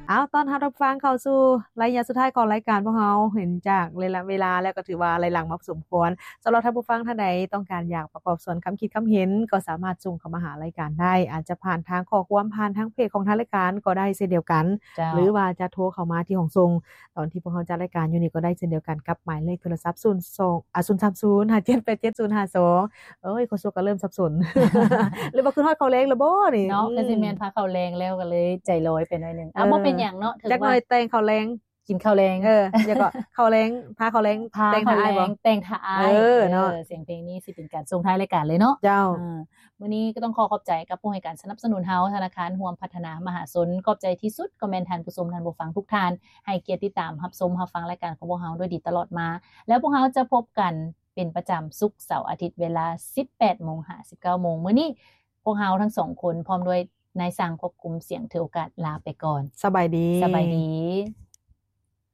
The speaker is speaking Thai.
เอาตอนรับฟังเข้าสู่ระยะสุดท้ายของรายการพวกเราเห็นจากเวลาแล้วก็ถือว่าไรหลังมาสมควรสำหรับท่านผู้ฟังท่านใดต้องการอยากประกอบส่วนคำคิดคำเห็นก็สามารถส่งเข้ามาหารายการได้อาจจะผ่านทางข้อความผ่านทางเพจของทางรายการก็ได้เช่นเดียวกันเจ้าหรือว่าจะโทรเข้ามาที่ห้องส่งตอนที่พวกเราจัดรายการอยู่นี่ก็ได้เช่นเดียวกันกับหมายเลขโทรศัพท์03057875052เอ้ยคนโซก็เริ่มสับสนหรือว่าคือฮอดเขาเลงแล้วบ่นี่เนาะก็สิแม่นพาข้าวแรงแล้วก็เลยใจลอยไปหน่อยหนึงเออบ่เป็นหยังเนาะถือจักหน่ว่าอยแต่งเขาแรงกินข้าวแรงเดี๋ยวก็เขาแรงพาเขาแรงพาแต่งข้าวแรท่าอ้ายบ่งแต่งท่าอ้าเอยเนาะเสียงเพลงนี้สิเป็นการส่งท้ายรายการเลยเนาะเจ้ามื้อนี้ก็ต้องขอบใจกับผู้ให้การสนับสนุนเฮาธนาคารร่วมพัฒนามหาชนขอบใจที่สุดก็แม่นท่านผู้ชมท่านผู้ฟังทุกท่านให้เกียรติติดตามรับชมรับฟังรายการของพวกเฮาด้วยดีตลอดมาแล้วพวกเฮาจะพบกันเป็นประจำศุกร์เสาร์อาทิตย์เวลา 18:00 น. 19:00 น. มื้อนี้พวกเฮาทั้งสองคนพร้อมด้วยนายสร้างควบคุมเสียงถือโอกาสลาไปก่อนสบายดีสบายดี